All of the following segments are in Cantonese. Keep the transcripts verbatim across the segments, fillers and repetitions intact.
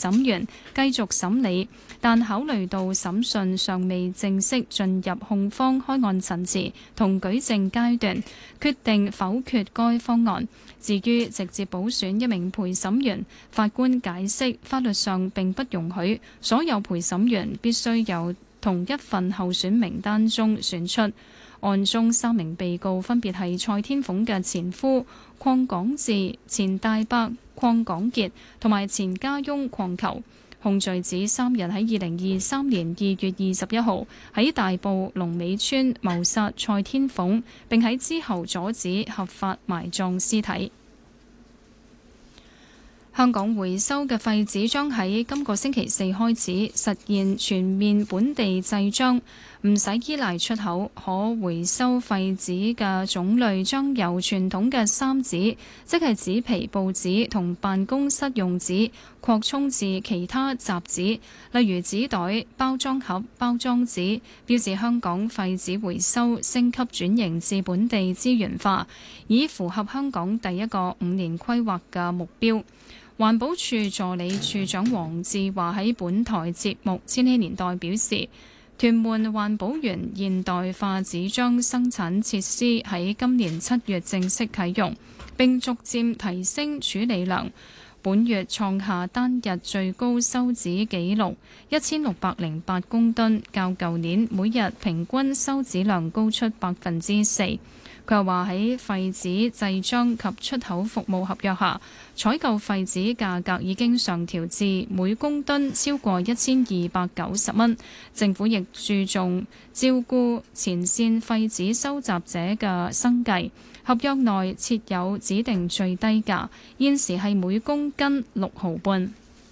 審員繼續審理，但考慮到審訊尚未正式進入控方開案陳詞同舉證階段，決定否決該方案。至於直接補選一名陪審員，法官解釋法律上並不容許所有陪審員必須由同一份候選名單中選出。案中三名被告分別係蔡天鳳嘅前夫鄺港智、前大伯鄺港傑同埋前家翁鄺球。控罪指三人喺二零二三年二月二十一號喺大埔龍尾村謀殺蔡天鳳，並喺之後阻止合法埋葬屍體。香港回收嘅廢紙將喺今個星期四開始實現全面本地製裝，唔使依賴出口。可回收廢紙嘅種類將由傳統嘅衫紙，即係紙皮、報紙同辦公室用紙，擴充至其他雜紙，例如紙袋、包裝盒、包裝紙，標示香港廢紙回收升級轉型至本地資源化，以符合香港第一個五年規劃嘅目標。環保署助理署長黃志華喺本台節目《千禧年代》表示，屯門環保園現代化紙張生產設施喺今年七月正式啟用，並逐漸提升處理量。本月創下單日最高收紙紀錄一千六百零八公噸，較舊年每日平均收紙量高出百分之四。佢又話喺廢紙製裝及出口服務合約下，採購廢紙價格已經上調至每公噸超過一千二百九十蚊。政府亦注重照顧前線廢紙收集者嘅生計，合約內設有指定最低價，現時係每公斤六毫半。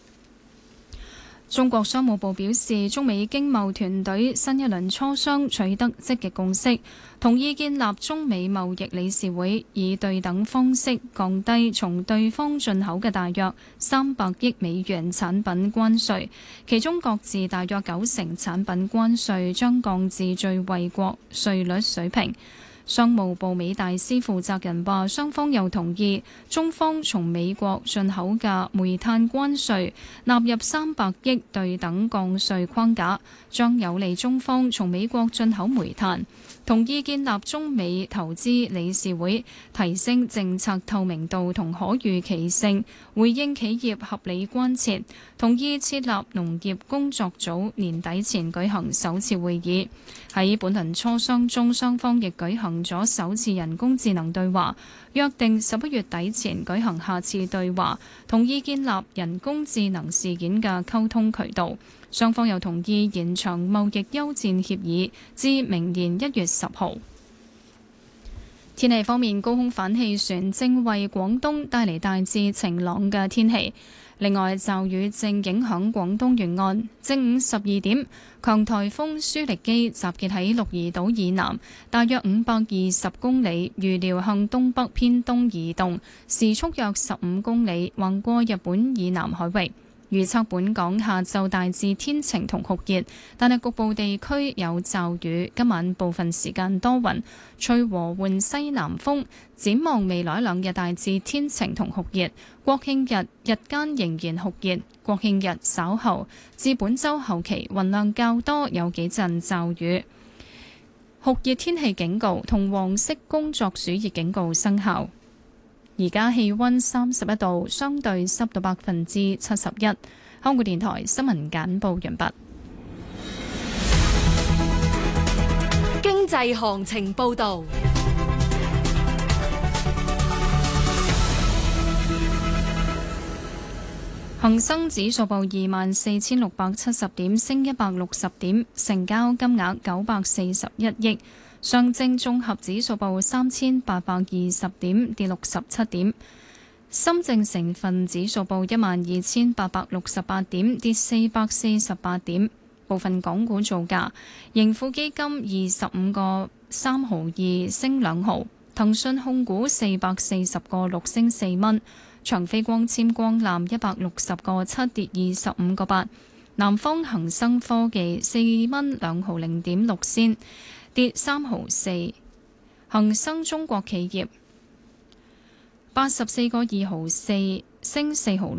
中國商務部表示，中美經貿團隊新一輪磋商取得積極共識，同意建立中美貿易理事會，以對等方式降低從對方進口嘅大約三百億美元產品關稅，其中各自大約九成產品關稅將降至最惠國稅率水平。商務部美大司負責人話，雙方又同意中方從美國進口嘅煤炭關稅納入三百億對等降稅框架，將有利中方從美國進口煤炭。同意建立中美投資理事會，提升政策透明度同可預期性，回應企業合理關切。同意設立農業工作組，年底前舉行首次會議。喺本輪磋商中，雙方亦舉行咗首次人工智能對話，約定十一月底前舉行下次對話，同意建立人工智能事件嘅溝通渠道。雙方又同意延長貿易休戰協議至明年一月十號。天氣方面，高空反氣旋正為廣東帶嚟大致晴朗嘅天氣。另外，驟雨正影響廣東沿岸。正午十二點，強颱風舒力基集結喺鹿兒島以南，大約五百二十公里，預料向東北偏東移動，時速約十五公里，橫過日本以南海域。預測本港下晝大致天晴同酷熱，但係局部地區有驟雨。今晚部分時間多雲，吹和緩西南風。展望未來兩日大致天晴同酷熱，國慶日日間仍然酷熱。國慶日稍後至本週後期雲量較多，有幾陣驟雨。酷熱天氣警告同黃色工作暑熱警告生效。而家氣溫三十一度，相對濕度百分之七十一。香港電台新聞簡報完畢。 經濟行情報道。 恒生指數報二萬四千六百七十點，升一百六十點，成交金額九百四十一億。上證綜合指數報三千八百二十點，跌六十七點。深證成分指數報一萬二千八百六十八點，跌四百四十八點。部分港股造價：盈富基金二十五個三毫二升兩毫，騰訊控股四百四十個六升四蚊，長飛光纖光纜一百六十個七跌二十五個八，南方恒生科技四蚊兩毫零點六仙。跌三毫四，恒生中國企業八十四個二毫四升四毫六，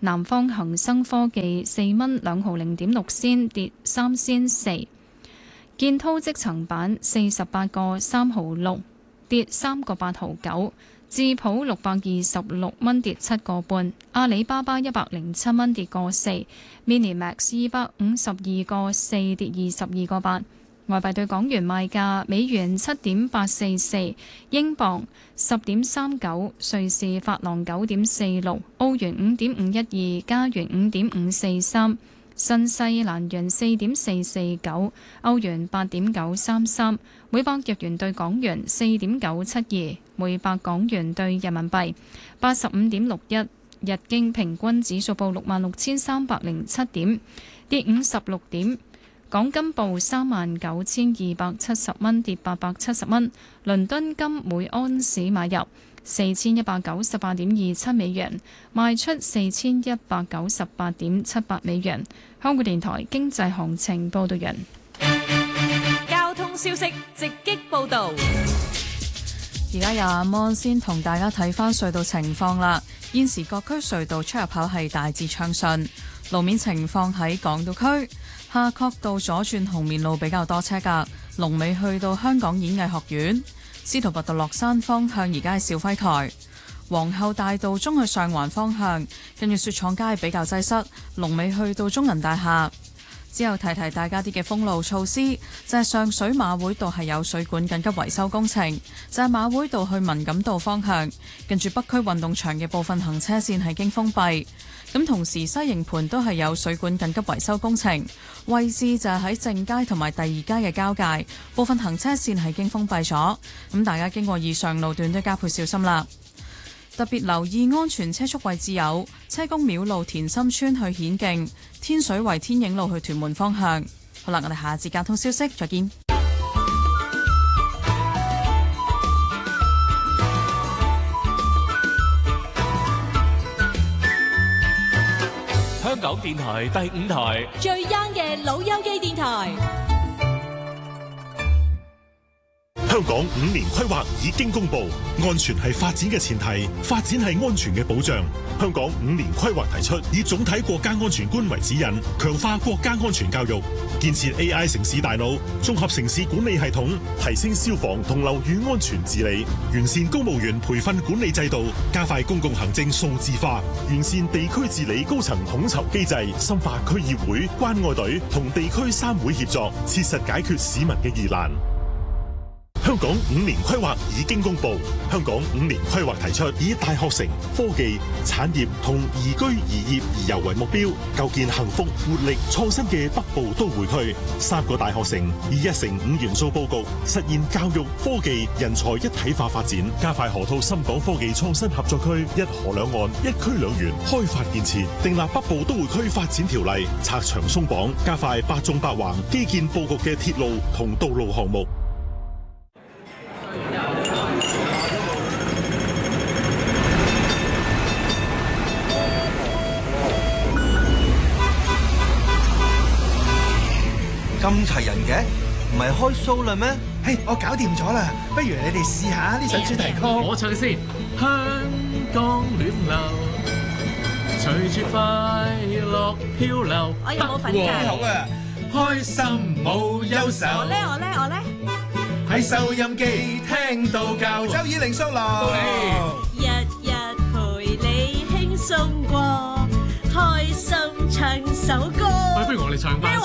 南方恒生科技四蚊兩毫零點六仙，跌三仙四。建滔積層板四十八個三毫六，跌三個八毫九。智普六百二十六蚊，跌七個半。阿里巴巴一百零七蚊，跌個四。Minimax 二百五十二個四，跌二十二個八。外幣對港元賣價：美元七點八四四，英鎊十點三九，瑞士法郎九點四六，澳元五點五一二，加元五點五四三，新西蘭元四點四四九，歐元八點九三三，每百日元對港元四點九七二，每百港元對人民幣八十五點六一。日經平均指數報六萬六千三百零七點，跌五十六點。港金報三萬九千二百七十蚊，跌八百七十蚊。倫敦金每安士買入四千一百九十八點二七美元，賣出四千一百九十八點七八美元。香港電台經濟行情報道人。 交通消息直擊報導。 而家由阿摩先同大家睇返隧道情況啦。現時各區隧道出入口係大致暢順，路面情況喺港島區夏慤道左轉紅棉路比較多車㗎，龍尾去到香港演藝學院。司徒拔道落山方向而家係肇輝台，皇后大道中去上環方向，跟住雪廠街比較擠塞，龍尾去到中銀大廈。之後提提大家啲嘅封路措施，就係上水馬會道係有水管緊急維修工程，就係馬會道去文錦道方向，跟住北區運動場嘅部分行車線係經封閉。咁同時西營盤都係有水管緊急維修工程，位置就係喺正街同埋第二街嘅交界，部分行車線係經封閉咗。咁大家經過以上路段都加倍小心啦。特別留意安全車速位置有車公廟路田心村去顯徑、天水圍天影路去屯門方向。好啦，我哋下次交通消息再見。 香港電台第五台最 young 嘅老友記電台。 香港五年規劃已經公布，安全係發展嘅前提，發展係安全嘅保障。香港五年規劃提出，以總體國家安全觀為指引，強化國家安全教育，建設 A I 城市大腦、綜合城市管理系統，提升消防同樓宇安全治理，完善公務員培訓管理制度，加快公共行政數字化，完善地區治理高層統籌機制，深化區議會、關愛隊同地區三會協作，切實解決市民嘅疑難。香港五年規劃已經公布，香港五年規劃提出以大學城、科技、產業同宜居宜業宜遊為目標，構建幸福、活力、創新嘅北部都會區。三個大學城以一城五元素佈局，實現教育、科技、人才一體化發展，加快河套深港科技創新合作區一河兩岸、一區兩園開發建設，訂立北部都會區發展條例，拆牆鬆綁，加快八縱八橫基建佈局嘅鐵路同道路項目。 咁齊人嘅，唔係開 show 啦咩？ 嘿，我搞掂咗啦，不如你哋試下呢首主題曲。 我唱先。香港暖流，隨住快樂漂流。 我有冇份㗎？ 好啊，開心冇憂愁。 我咧，我咧，我咧。 喺收音機聽到夠，周以玲 solo。 日日陪你輕鬆過，開心唱首歌。 喂，不如我哋唱翻。